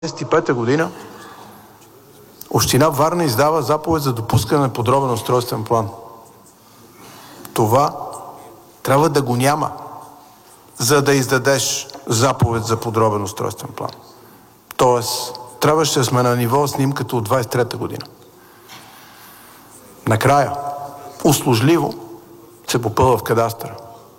1925 година Община Варна издава заповед за допускане на подробен устройствен план. Това трябва да го няма, за да издадеш заповед за подробен устройствен план. Тоест, трябваше да сме на ниво снимката от 23-та година. Накрая, услужливо се попълва в кадастъра.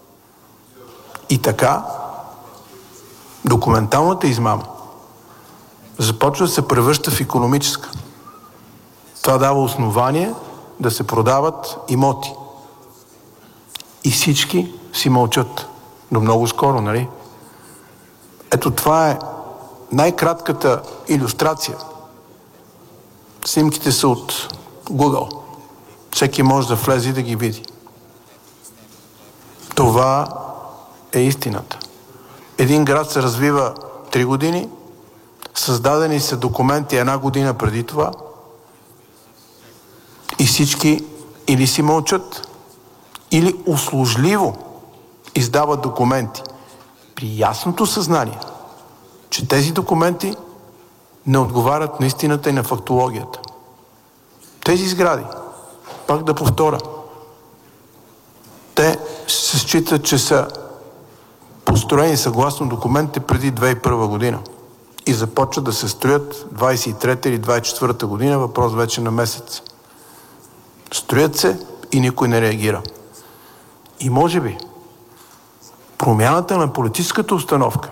И така, документалната измама започва да се превръща в икономическа. Това дава основание да се продават имоти. И всички си мълчат. До много скоро, нали? Ето това е най-кратката илюстрация. Снимките са от Google. Всеки може да влезе и да ги види. Това е истината. Един град се развива 3 години, създадени са документи 1 година преди това и всички или си мълчат, или услужливо издават документи при ясното съзнание, че тези документи не отговарят на истината и на фактологията. Тези сгради, пак да повторя, те се считат, че са построени съгласно документите преди 2001 година и започват да се строят 23-та или 24-та година, въпрос вече на месец. Строят се и никой не реагира. И може би промяната на политическата установка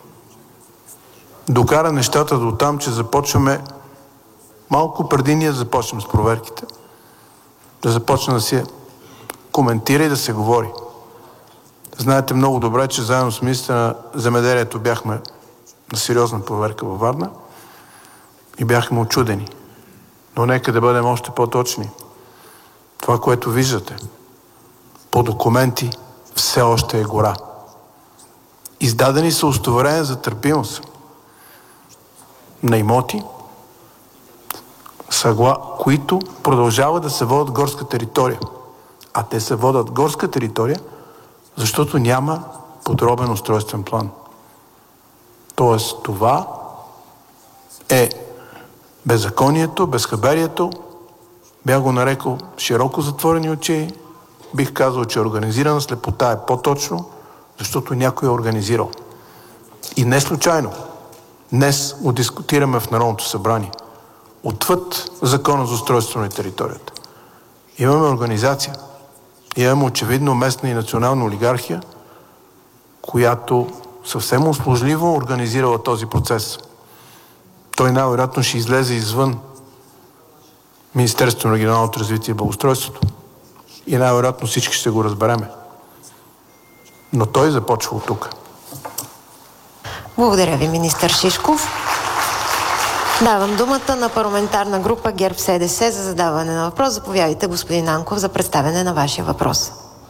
докара нещата до там, че започваме малко преди ние да започнем с проверките, да започне да се коментира и да се говори. Знаете много добре, че заедно с министъра на земеделието бяхме на сериозна проверка във Варна и бяхме учудени. Но нека да бъдем още по-точни. Това, което виждате по документи, все още е гора. Издадени са удостоверения за търпимост на имоти, които продължават да се водят горска територия. А те се водят горска територия, защото няма подробен устройствен план. Тоест това е беззаконието, безхаберието, бях го нарекал широко затворени очи, бих казал, че организирана слепота е по-точно, защото някой е организирал. И не случайно. Днес го дискутираме в Народното събрание. Отвъд Закона за устройство на територията. Имаме организация. Имаме очевидно местна и национална олигархия, която съвсем услужливо организирала този процес. Той най-вероятно ще излезе извън Министерството на регионалното развитие и благоустройството. И най-вероятно всички ще го разбереме. Но той започва от тук. Благодаря ви, министър Шишков. Давам думата на парламентарна група ГЕРБ-СДС за задаване на въпрос. Заповядайте, господин Нанков, за представяне на вашия въпрос.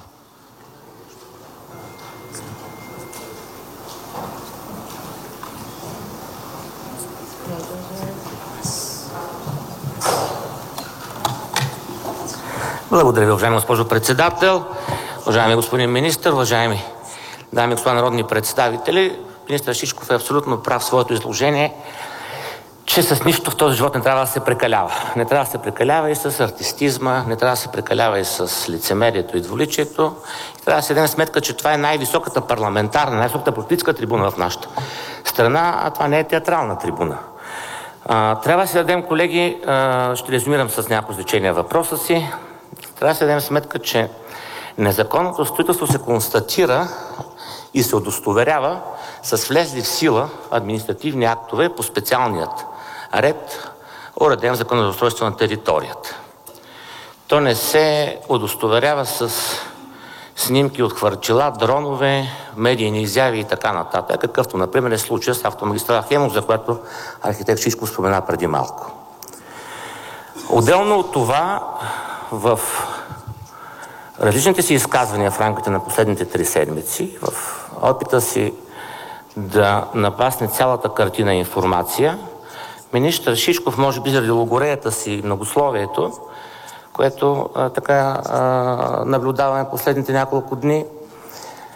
Благодаря ви, уважаема госпожо председател, уважаеми господин министър, уважаеми дами и господа народни представители. Министър Шишков е абсолютно прав в своето изложение, че с нищо в този живот не трябва да се прекалява. Не трябва да се прекалява и с артистизма, не трябва да се прекалява и с лицемерието и двуличието. И трябва да се даде сметка, че това е най-високата парламентарна, най-високата политическа трибуна в нашата страна, а това не е театрална трибуна. Трябва да си дадем, колеги, ще резюмирам с няколко изречения въпроса си, трябва да си дадем сметка, че незаконното строителство се констатира и се удостоверява с влезли в сила административни актове по специалният ред, уреден в Закона за устройство на територията. То не се удостоверява с снимки от хвърчила, дронове, медийни изяви и така нататък, какъвто, например, е случая с автомагистрала Хемус, за която архитект Шишков спомена преди малко. Отделно от това, в различните си изказвания в рамките на последните 3 седмици, в опита си да напасне цялата картина и информация, министър Шишков, може би заради логореята си и многословието, което наблюдаваме последните няколко дни,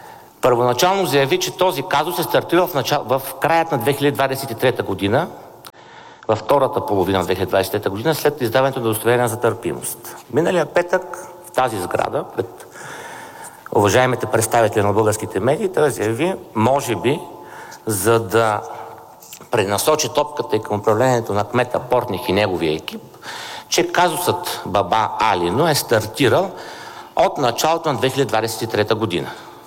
първоначално заяви, че този казус е стартирал в краят на 2023 година във втората половина на 2023 година след издаването на удостоверение за търпимост. Миналия петък в тази сграда пред уважаемите представители на българските медии той заяви, може би, за да пренасочи топката и към управлението на кмета Портних и неговия екип, че казусът Баба Алино е стартирал от началото на 2023 година.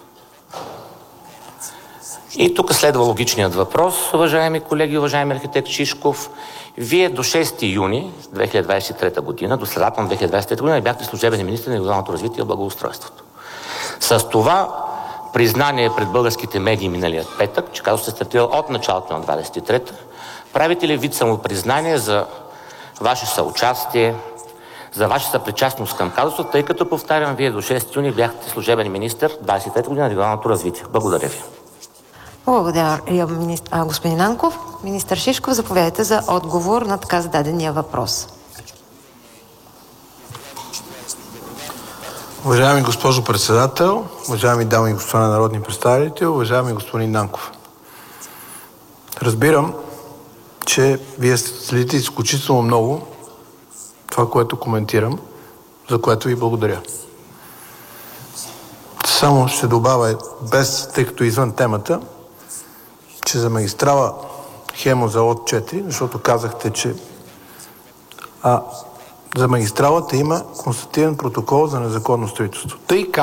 И тук следва логичният въпрос, уважаеми колеги, уважаеми архитект Шишков. Вие до 6 юни 2023 година, до средата на 2023 година, бяхте служебен министър на регионалното развитие и благоустройството. С това признание пред българските медии миналият петък, че казусът се стартирал от началото на 23-та, правите ли вид самопризнание за ваше съучастие, за ваша съпричастност към казуса, тъй като, повтарям, вие до 6 юни бяхте служебен министър 23 година на регионалното развитие. Благодаря ви. Благодаря, господин Нанков. Министър Шишков, заповядайте за отговор на така зададения въпрос. Уважаеми госпожо председател, уважаеми дами и господа народни представители, уважаеми господин Нанков. Разбирам, че вие следите изключително много това, което коментирам, за което ви благодаря. Само ще добавя, тъй като извън темата, че за магистрала Хемус за лот 4, защото казахте, че за магистралата има констативен протокол за незаконно строителство.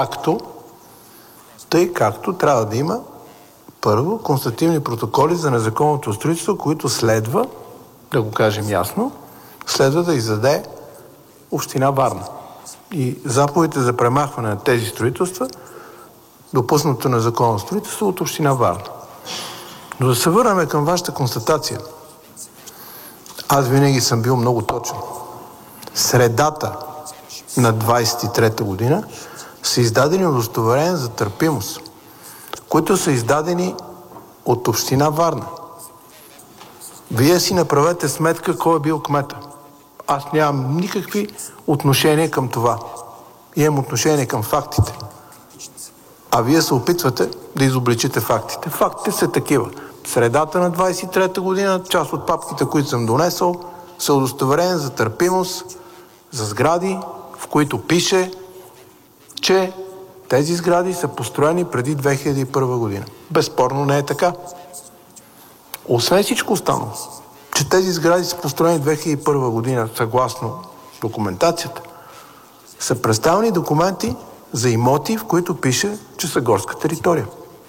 Тъй както трябва да има първо констативни протоколи за незаконното строителство, които следва, да го кажем ясно, следва да издаде община Варна. И заповедите за премахване на тези строителства, допуснато незаконно строителство от община Варна. Но да се върнем към вашата констатация. Аз винаги съм бил много точен. Средата на 23-та година са издадени удостоверения за търпимост, които са издадени от община Варна. Вие си направете сметка кой е бил кмета. Аз нямам никакви отношения към това. Имам отношение към фактите. А вие се опитвате да изобличите фактите. Фактите са такива. Средата на 23-та година, част от папките, които съм донесъл, са удостоверения за търпимост за сгради, в които пише, че тези сгради са построени преди 2001 година. Безспорно не е така. Освен всичко останало, че тези сгради са построени 2001 година, съгласно документацията, са представени документи за имоти, в които пише, че са горска територия.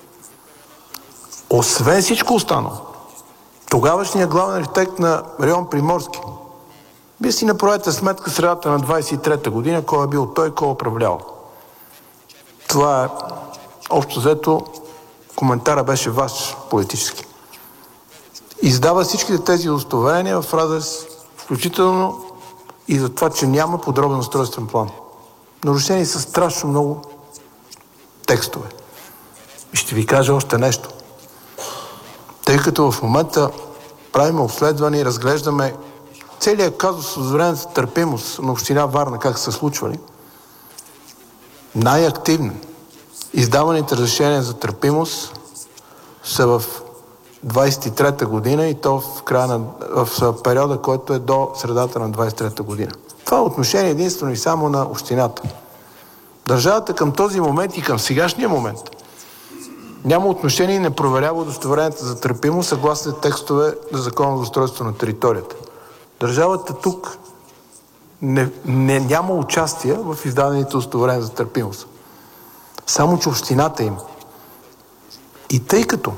Освен всичко останало, тогавашният главен архитект на район Приморски, вие си направете сметка средата на 23-та година, кой е бил той, кой е управлявал. Това е, общо взето, коментара беше ваш политически. Издава всичките тези удостоверения в разрез, включително и за това, че няма подробен устройствен план. Нарушени са страшно много текстове. И ще ви кажа още нещо. Тъй като в момента правим обследване и разглеждаме целият казус с удостоверение за търпимост на община Варна, как са случвали, най-активни издаваните разрешения за търпимост са в 23-та година и то в периода, който е до средата на 23-та година. Това е отношение единствено и само на общината. Държавата към този момент и към сегашния момент няма отношение и не проверява удостоверенията за търпимост съгласно текстове за Закона за устройство на територията. Държавата тук няма участие в издадените удостоверения за търпимост. Само че общината има. И тъй като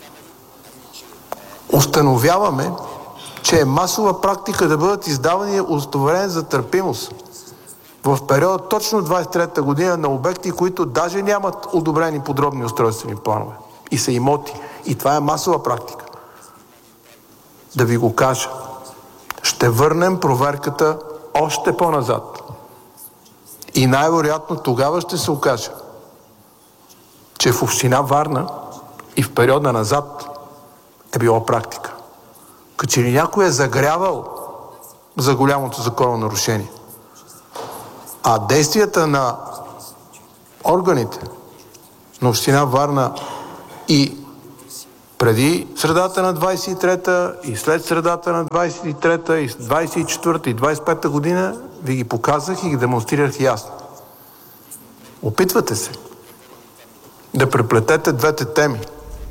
установяваме, че е масова практика да бъдат издавани удостоверения за търпимост в периода точно 23-та година на обекти, които даже нямат одобрени подробни устройствени планове и са имоти. И това е масова практика. Да ви го кажа. Ще върнем проверката още по-назад. И най-вероятно тогава ще се окаже, че в община Варна и в периода назад е било практика. Като че ли някой е загрявал за голямото закононарушение. А действията на органите на община Варна и преди средата на 23-та и след средата на 23-та и 24-та и 25-та година ви ги показах и ги демонстрирах ясно. Опитвате се да преплетете двете теми.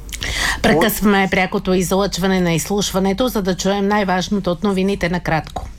Прекъсваме прякото излъчване на изслушването, за да чуем най-важното от новините накратко.